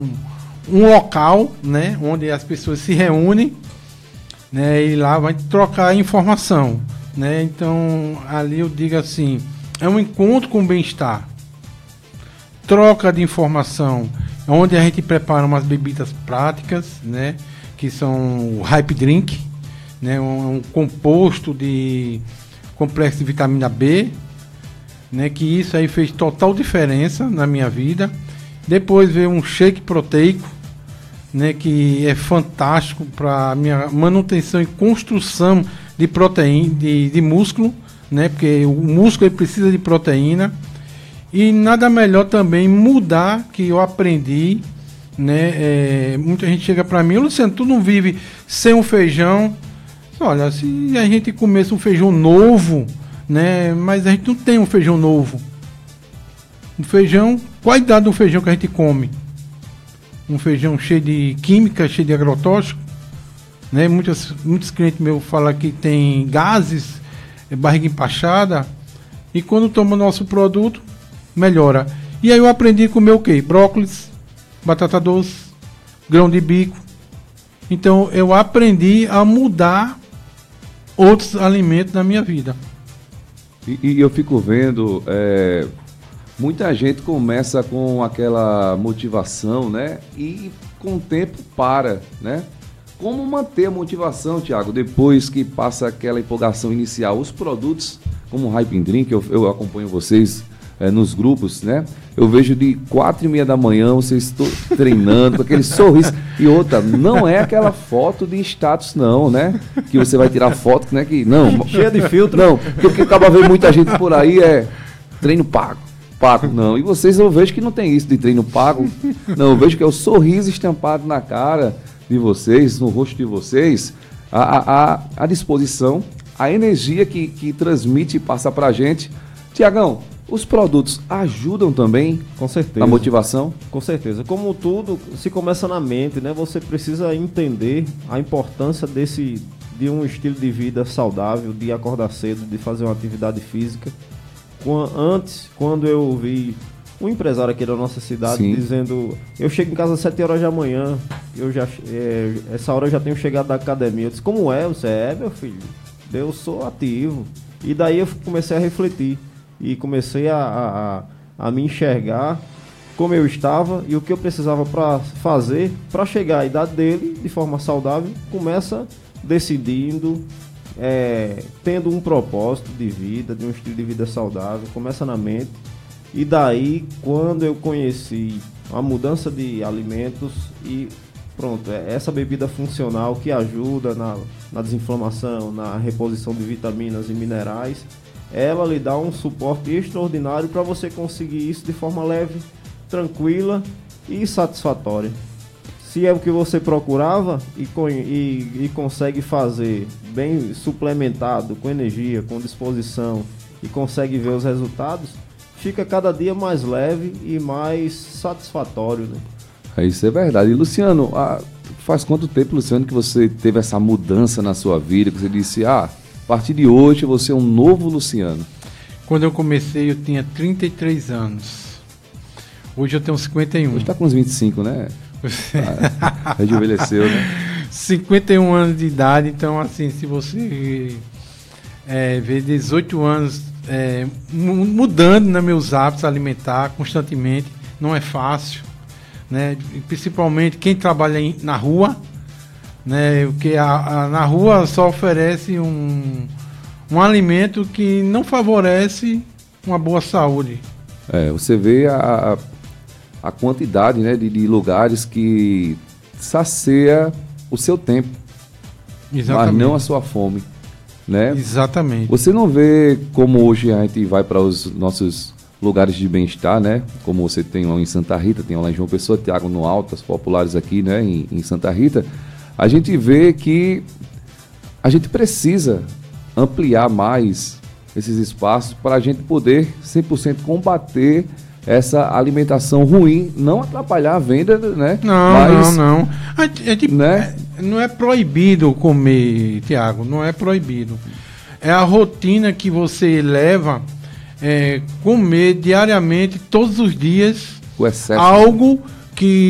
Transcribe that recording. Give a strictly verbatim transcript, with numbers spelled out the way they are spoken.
um local, né, onde as pessoas se reúnem, né, e lá vai trocar informação, né? Então ali eu digo assim, é um encontro com o bem-estar, troca de informação, onde a gente prepara umas bebidas práticas, né, que são o Hype Drink, né, um, um composto de complexo de vitamina B, né, que isso aí fez total diferença na minha vida. Depois veio um shake proteico, né, que é fantástico para minha manutenção e construção de proteína, de, de músculo, né, porque o músculo ele precisa de proteína. E nada melhor também mudar, que eu aprendi, né, é, muita gente chega para mim, Luciano, tu não vive sem um feijão? Olha, se a gente comesse um feijão novo, né, mas a gente não tem um feijão novo. Um feijão, qual a idade do feijão que a gente come? Um feijão cheio de química, cheio de agrotóxico, né? Muitos, muitos clientes meus falam que tem gases, barriga empachada, e quando toma nosso produto, melhora. E aí eu aprendi a comer o quê? Brócolis, batata doce, grão de bico. Então eu aprendi a mudar outros alimentos na minha vida. E, e eu fico vendo, é, muita gente começa com aquela motivação, né? E com o tempo para, né? Como manter a motivação, Thiago, depois que passa aquela empolgação inicial? Os produtos, como o Hype Drink, eu, eu acompanho vocês é, nos grupos, né? Eu vejo de quatro e meia da manhã, vocês estão treinando, com aquele sorriso. E outra, não é aquela foto de status, não, né? Que você vai tirar foto, né? Que, não, cheia de filtro. Não, porque o que acaba vendo muita gente por aí é treino pago. Pago, não. E vocês, eu vejo que não tem isso de treino pago. Não, eu vejo que é o sorriso estampado na cara de vocês, no rosto de vocês, a, a, a disposição, a energia que, que transmite e passa pra gente. Tiagão, os produtos ajudam também com certeza na motivação? Com certeza. Como tudo, se começa na mente, né? Você precisa entender a importância desse, de um estilo de vida saudável, de acordar cedo, de fazer uma atividade física. Antes, quando eu ouvi um empresário aqui da nossa cidade Sim. dizendo, eu chego em casa às sete horas da manhã, eu já, é, essa hora eu já tenho chegado da academia. Eu disse, como é? Você é, meu filho? Eu sou ativo. E daí eu comecei a refletir e comecei a, a, a me enxergar como eu estava e o que eu precisava para fazer para chegar à idade dele de forma saudável. Começa decidindo, é, tendo um propósito de vida, de um estilo de vida saudável, começa na mente. E daí, quando eu conheci a mudança de alimentos e pronto, é essa bebida funcional que ajuda na, na desinflamação, na reposição de vitaminas e minerais, ela lhe dá um suporte extraordinário para você conseguir isso de forma leve, tranquila e satisfatória. Se é o que você procurava e, e, e consegue fazer bem suplementado, com energia, com disposição e consegue ver os resultados, fica cada dia mais leve e mais satisfatório, né? Isso é verdade. E Luciano, faz quanto tempo, Luciano, que você teve essa mudança na sua vida, que você disse, ah, a partir de hoje você é um novo Luciano? Quando eu comecei eu tinha trinta e três anos. Hoje eu tenho cinquenta e um. Hoje está com uns vinte e cinco, né? Ah, rejuvenesceu, né? cinquenta e um anos de idade, então assim, se você é, vê dezoito anos é, mudando, né, meus hábitos alimentares constantemente, não é fácil, né? Principalmente quem trabalha em, na rua, né? Porque a, a, na rua só oferece um, um alimento que não favorece uma boa saúde. É, você vê a, a, a quantidade, né, de, de lugares que sacia o seu tempo, Exatamente. Mas não a sua fome, né? Exatamente. Você não vê como hoje a gente vai para os nossos lugares de bem-estar, né? Como você tem lá em Santa Rita, tem lá em João Pessoa, Thiago no Alto, as populares aqui, né, em, em Santa Rita. A gente vê que a gente precisa ampliar mais esses espaços para a gente poder cem por cento combater essa alimentação ruim, não atrapalhar a venda, né? Não, Mas, não, não. A gente, né? Não é proibido comer, Thiago, não é proibido. É a rotina que você leva, é, comer diariamente, todos os dias, o excesso, algo que